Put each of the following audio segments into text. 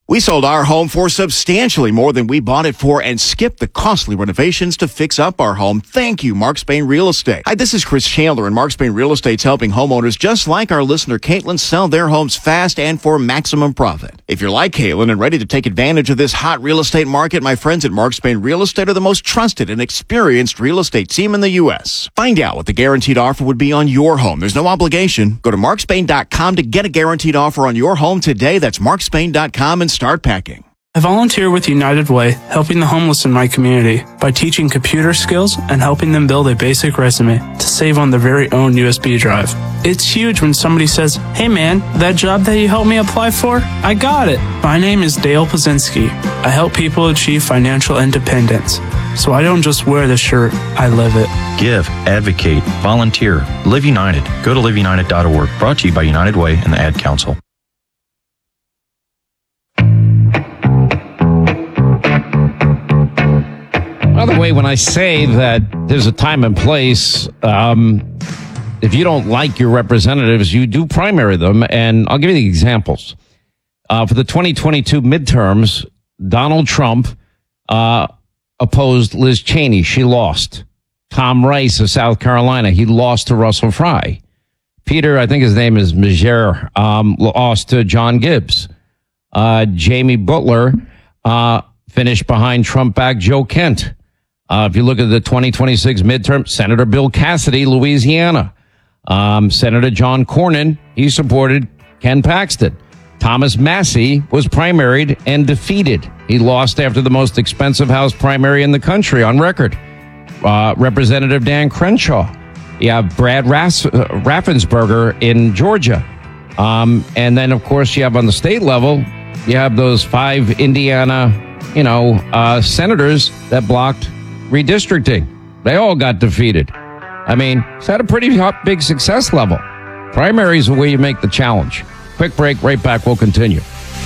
We sold our home for substantially more than we bought it for and skipped the costly renovations to fix up our home. Thank you, Mark Spain Real Estate. Hi, this is Chris Chandler, and Mark Spain Real Estate's helping homeowners just like our listener Caitlin sell their homes fast and for maximum profit. If you're like Caitlin and ready to take advantage of this hot real estate market, my friends at Mark Spain Real Estate are the most trusted and experienced real estate team in the U.S. Find out what the guaranteed offer would be on your home. There's no obligation. Go to markspain.com to get a guaranteed offer on your home today. That's markspain.com and start packing. I volunteer with United Way, helping the homeless in my community by teaching computer skills and helping them build a basic resume to save on their very own USB drive. It's huge when somebody says, "Hey man, that job that you helped me apply for, I got it." My name is Dale Pazinski. I help people achieve financial independence. So I don't just wear the shirt, I live it. Give, advocate, volunteer. Live United. Go to liveunited.org. Brought to you by United Way and the Ad Council. By the way, when I say that there's a time and place, if you don't like your representatives, you do primary them. And I'll give you the examples. For the 2022 midterms, Donald Trump opposed Liz Cheney. She lost. Tom Rice of South Carolina, he lost to Russell Fry. Peter, I think his name is Majere, lost to John Gibbs. Jamie Butler finished behind Trump-backed Joe Kent. If you look at the 2026 midterm, Senator Bill Cassidy, Louisiana. Senator John Cornyn, he supported Ken Paxton. Thomas Massey was primaried and defeated. He lost after the most expensive House primary in the country on record. Representative Dan Crenshaw. You have Brad Raffensperger in Georgia. And then, of course, you have on the state level, you have those 5 Indiana, senators that blocked redistricting. They all got defeated. I mean, it's had a pretty big success level. Primaries are where you make the challenge. Quick break, right back, we'll continue.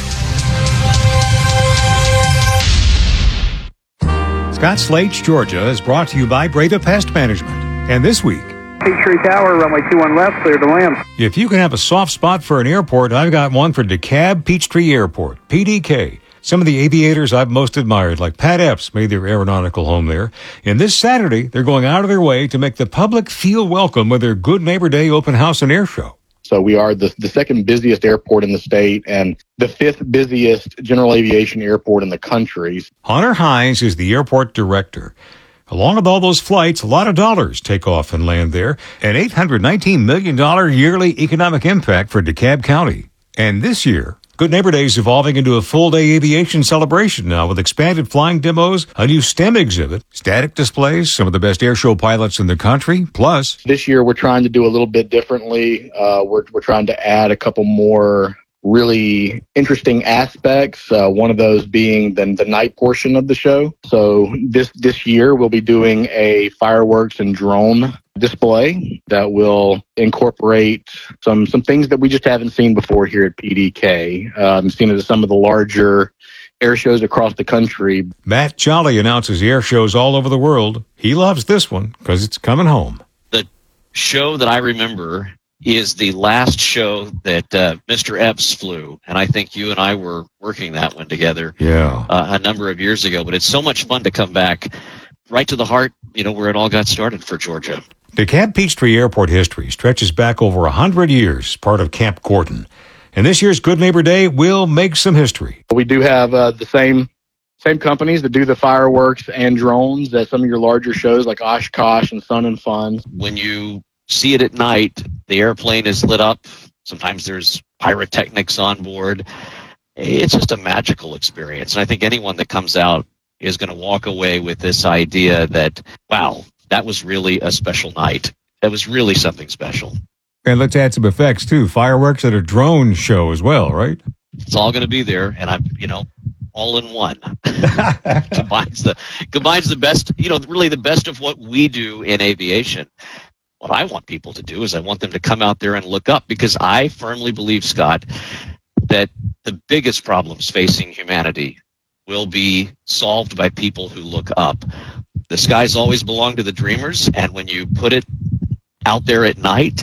Scott Slate's Georgia is brought to you by Breda Pest Management. And this week, Peachtree Tower, runway 21 left, clear to land. if you can have a soft spot for an airport, I've got one for DeKalb Peachtree Airport, PDK. Some of the aviators I've most admired, like Pat Epps, made their aeronautical home there. And this Saturday, they're going out of their way to make the public feel welcome with their Good Neighbor Day open house and air show. So we are the second busiest airport in the state and the 5th busiest general aviation airport in the country. Hunter Hines is the airport director. Along with all those flights, a lot of dollars take off and land there. An $819 million yearly economic impact for DeKalb County. And this year, Good Neighbor Day is evolving into a full-day aviation celebration now with expanded flying demos, a new STEM exhibit, static displays, some of the best airshow pilots in the country, plus... This year we're trying to do a little bit differently. We're trying to add a couple more really interesting aspects, one of those being the night portion of the show. So this year we'll be doing a fireworks and drone display that will incorporate some things that we just haven't seen before here at PDK. I've seen it at some of the larger air shows across the country. Matt Jolly announces air shows all over the world. He loves this one because it's coming home. The show that I remember is the last show that Mr. Epps flew, and I think you and I were working that one together a number of years ago. But it's so much fun to come back right to the heart, where it all got started for Georgia. DeKalb Peachtree Airport history stretches back over 100 years, part of Camp Gordon. And this year's Good Neighbor Day will make some history. We do have the same companies that do the fireworks and drones at some of your larger shows like Oshkosh and Sun and Fun. When you see it at night, the airplane is lit up. Sometimes there's pyrotechnics on board. It's just a magical experience. And I think anyone that comes out is going to walk away with this idea that, wow, that was really a special night. That was really something special. And let's add some effects, too. Fireworks at a drone show as well, right? It's all going to be there, and I'm, all in one. combines the best, really the best of what we do in aviation. What I want people to do is I want them to come out there and look up, because I firmly believe, Scott, that the biggest problems facing humanity will be solved by people who look up. The skies always belong to the dreamers, and when you put it out there at night,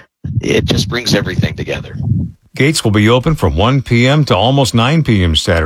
it just brings everything together. Gates will be open from 1 p.m. to almost 9 p.m. Saturday.